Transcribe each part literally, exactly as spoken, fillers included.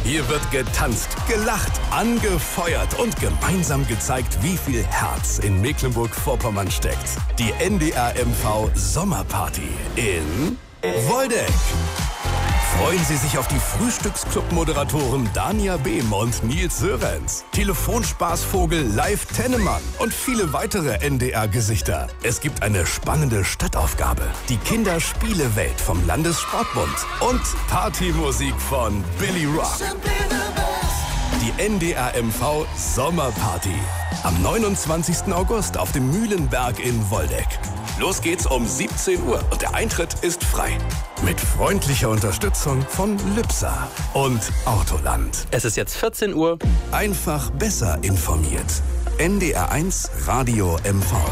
Hier wird getanzt, gelacht, angefeuert und gemeinsam gezeigt, wie viel Herz in Mecklenburg-Vorpommern steckt. Die N D R M V Sommerparty in Woldeck. Freuen Sie sich auf die Frühstücksclub-Moderatoren Dania Behm und Nils Sörenz, Telefonspaßvogel Live Tennemann und viele weitere N D R-Gesichter. Es gibt eine spannende Stadtaufgabe, die Kinderspielewelt vom Landessportbund und Partymusik von Billy Rock. Die N D R M V Sommerparty am neunundzwanzigsten August auf dem Mühlenberg in Woldeck. Los geht's um siebzehn Uhr und der Eintritt ist frei. Mit freundlicher Unterstützung von Lübser und Autoland. Es ist jetzt vierzehn Uhr. Einfach besser informiert. N D R eins Radio M V.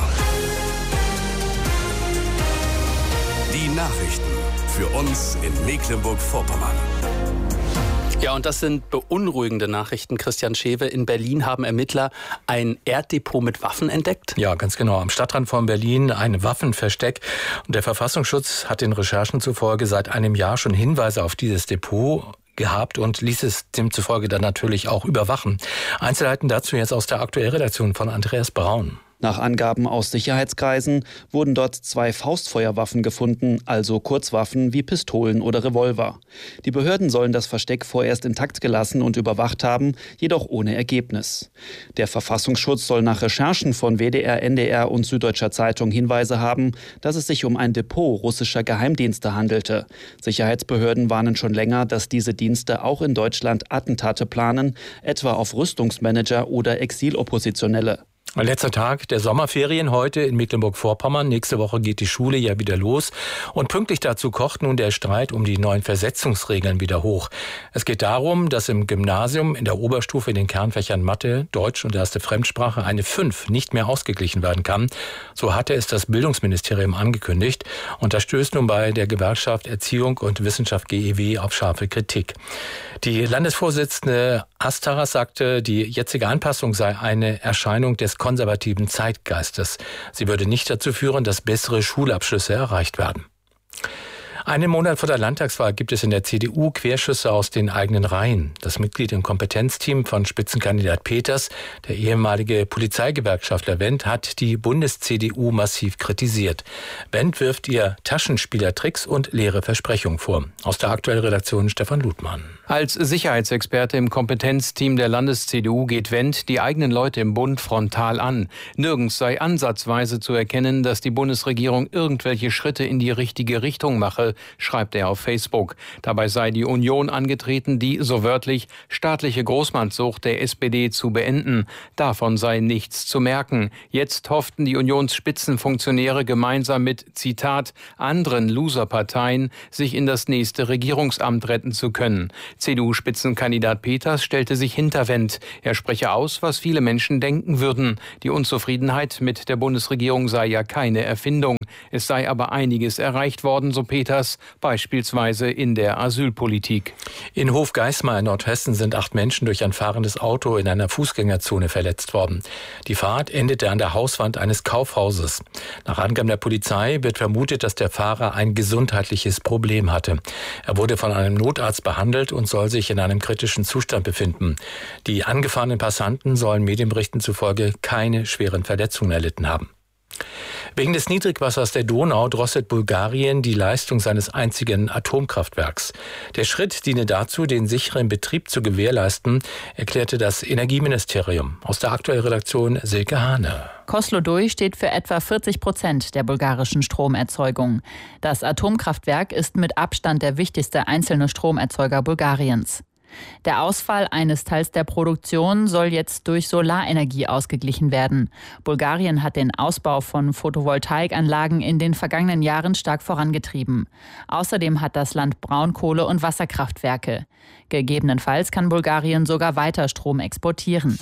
Die Nachrichten für uns in Mecklenburg-Vorpommern. Ja, und das sind beunruhigende Nachrichten. Christian Schewe, in Berlin haben Ermittler ein Erddepot mit Waffen entdeckt. Ja, ganz genau. Am Stadtrand von Berlin ein Waffenversteck. Und der Verfassungsschutz hat den Recherchen zufolge seit einem Jahr schon Hinweise auf dieses Depot gehabt und ließ es demzufolge dann natürlich auch überwachen. Einzelheiten dazu jetzt aus der Aktuellredaktion von Andreas Braun. Nach Angaben aus Sicherheitskreisen wurden dort zwei Faustfeuerwaffen gefunden, also Kurzwaffen wie Pistolen oder Revolver. Die Behörden sollen das Versteck vorerst intakt gelassen und überwacht haben, jedoch ohne Ergebnis. Der Verfassungsschutz soll nach Recherchen von W D R, N D R und Süddeutscher Zeitung Hinweise haben, dass es sich um ein Depot russischer Geheimdienste handelte. Sicherheitsbehörden warnen schon länger, dass diese Dienste auch in Deutschland Attentate planen, etwa auf Rüstungsmanager oder Exiloppositionelle. Letzter Tag der Sommerferien heute in Mecklenburg-Vorpommern. Nächste Woche geht die Schule ja wieder los. Und pünktlich dazu kocht nun der Streit um die neuen Versetzungsregeln wieder hoch. Es geht darum, dass im Gymnasium in der Oberstufe in den Kernfächern Mathe, Deutsch und erste Fremdsprache eine fünf nicht mehr ausgeglichen werden kann. So hatte es das Bildungsministerium angekündigt. Und das stößt nun bei der Gewerkschaft Erziehung und Wissenschaft G E W auf scharfe Kritik. Die Landesvorsitzende Astaras sagte, die jetzige Anpassung sei eine Erscheinung des konservativen Zeitgeistes. Sie würde nicht dazu führen, dass bessere Schulabschlüsse erreicht werden. Einen Monat vor der Landtagswahl gibt es in der C D U Querschüsse aus den eigenen Reihen. Das Mitglied im Kompetenzteam von Spitzenkandidat Peters, der ehemalige Polizeigewerkschaftler Wendt, hat die Bundes-C D U massiv kritisiert. Wendt wirft ihr Taschenspielertricks und leere Versprechungen vor. Aus der aktuellen Redaktion Stefan Ludmann. Als Sicherheitsexperte im Kompetenzteam der Landes-C D U geht Wendt die eigenen Leute im Bund frontal an. Nirgends sei ansatzweise zu erkennen, dass die Bundesregierung irgendwelche Schritte in die richtige Richtung mache, schreibt er auf Facebook. Dabei sei die Union angetreten, die, so wörtlich, staatliche Großmannssucht der S P D zu beenden. Davon sei nichts zu merken. Jetzt hofften die Unionsspitzenfunktionäre gemeinsam mit, Zitat, anderen Loserparteien, sich in das nächste Regierungsamt retten zu können. C D U-Spitzenkandidat Peters stellte sich hinter Wendt. Er spreche aus, was viele Menschen denken würden. Die Unzufriedenheit mit der Bundesregierung sei ja keine Erfindung. Es sei aber einiges erreicht worden, so Peters, beispielsweise in der Asylpolitik. In Hofgeismar in Nordhessen sind acht Menschen durch ein fahrendes Auto in einer Fußgängerzone verletzt worden. Die Fahrt endete an der Hauswand eines Kaufhauses. Nach Angaben der Polizei wird vermutet, dass der Fahrer ein gesundheitliches Problem hatte. Er wurde von einem Notarzt behandelt und soll sich in einem kritischen Zustand befinden. Die angefahrenen Passanten sollen Medienberichten zufolge keine schweren Verletzungen erlitten haben. Wegen des Niedrigwassers der Donau drosselt Bulgarien die Leistung seines einzigen Atomkraftwerks. Der Schritt diene dazu, den sicheren Betrieb zu gewährleisten, erklärte das Energieministerium. Aus der aktuellen Redaktion Silke Hane. Kozloduy steht für etwa vierzig Prozent der bulgarischen Stromerzeugung. Das Atomkraftwerk ist mit Abstand der wichtigste einzelne Stromerzeuger Bulgariens. Der Ausfall eines Teils der Produktion soll jetzt durch Solarenergie ausgeglichen werden. Bulgarien hat den Ausbau von Photovoltaikanlagen in den vergangenen Jahren stark vorangetrieben. Außerdem hat das Land Braunkohle- und Wasserkraftwerke. Gegebenenfalls kann Bulgarien sogar weiter Strom exportieren.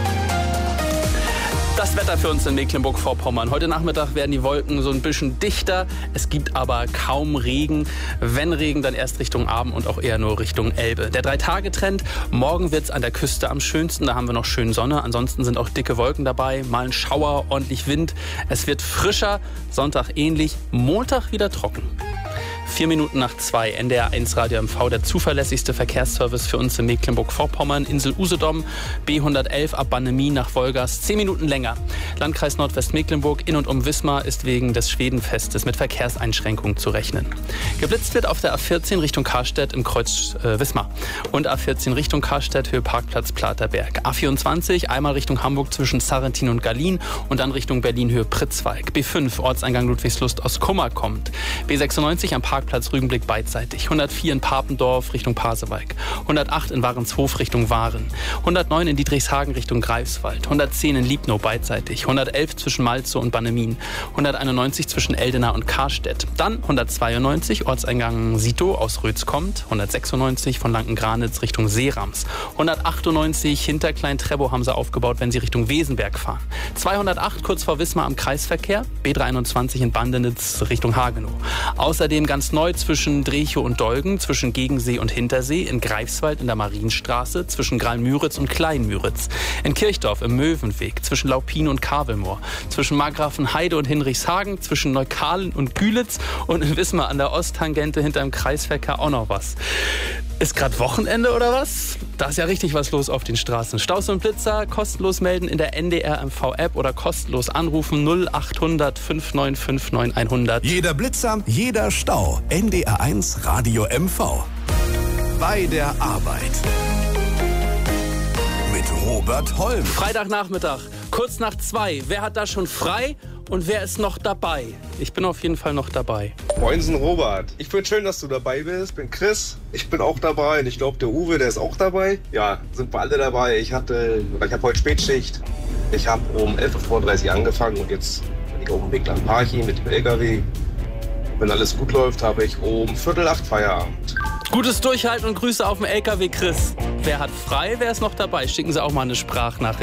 Das Wetter für uns in Mecklenburg-Vorpommern. Heute Nachmittag werden die Wolken so ein bisschen dichter. Es gibt aber kaum Regen. Wenn Regen, dann erst Richtung Abend und auch eher nur Richtung Elbe. Der Drei-Tage-Trend. Morgen wird es an der Küste am schönsten. Da haben wir noch schön Sonne. Ansonsten sind auch dicke Wolken dabei. Mal ein Schauer, ordentlich Wind. Es wird frischer. Sonntag ähnlich. Montag wieder trocken. Vier Minuten nach zwei, N D R eins Radio M V, der zuverlässigste Verkehrsservice für uns in Mecklenburg-Vorpommern, Insel Usedom, B hundertelf ab Bannemie nach Wolgast, zehn Minuten länger. Landkreis Nordwestmecklenburg in und um Wismar ist wegen des Schwedenfestes mit Verkehrseinschränkungen zu rechnen. Geblitzt wird auf der A vierzehn Richtung Karstedt im Kreuz äh, Wismar und A vierzehn Richtung Karstedt, Höhe Parkplatz Platerberg. A vierundzwanzig einmal Richtung Hamburg zwischen Sarrentin und Gallien und dann Richtung Berlin Höhe Pritzwalk. B fünf Ortseingang Ludwigslust aus Kummer kommt. B sechsundneunzig am Parkplatz Rügenblick beidseitig. hundertvier in Papendorf Richtung Pasewalk. hundertacht in Warenshof Richtung Waren. hundertneun in Dietrichshagen Richtung Greifswald. hundertzehn in Liebnow beidseitig. hundertelf zwischen Malzow und Bannemin. hunderteinundneunzig zwischen Eldena und Karstedt. Dann hundertzweiundneunzig Ortseingang Sito aus Rötz kommt. hundertsechsundneunzig von Lankengranitz Richtung Seerams. hundertachtundneunzig hinter Klein-Trebow haben sie aufgebaut, wenn sie Richtung Wesenberg fahren. zweihundertacht kurz vor Wismar am Kreisverkehr. B dreiundzwanzig in Bandenitz Richtung Hagenow. Außerdem ganz neu zwischen Drechow und Dolgen, zwischen Gegensee und Hintersee, in Greifswald in der Marienstraße, zwischen Graal-Müritz und Klein-Müritz, in Kirchdorf im Möwenweg, zwischen Laupin und Kavelmoor, zwischen Margrafenheide und Hinrichshagen, zwischen Neukalen und Gülitz und in Wismar an der Osttangente hinter dem Kreisverkehr auch noch was. Ist gerade Wochenende oder was? Da ist ja richtig was los auf den Straßen. Staus und Blitzer kostenlos melden in der N D R M V-App oder kostenlos anrufen null achthundert fünf neun fünf neun hundert. Jeder Blitzer, jeder Stau. N D R eins Radio M V. Bei der Arbeit. Mit Robert Holm. Freitagnachmittag, kurz nach zwei. Wer hat da schon frei? Und wer ist noch dabei? Ich bin auf jeden Fall noch dabei. Moinsen Robert. Ich finde schön, dass du dabei bist. Ich bin Chris. Ich bin auch dabei. Und ich glaube, der Uwe, der ist auch dabei. Ja, sind wir alle dabei. Ich hatte, ich habe heute Spätschicht. Ich habe um elf Uhr fünfunddreißig angefangen und jetzt bin ich auf dem Weg nach Parchim mit dem L K W. Wenn alles gut läuft, habe ich um Viertel acht Feierabend. Gutes Durchhalten und Grüße auf dem L K W, Chris. Wer hat frei, wer ist noch dabei? Schicken Sie auch mal eine Sprachnachricht.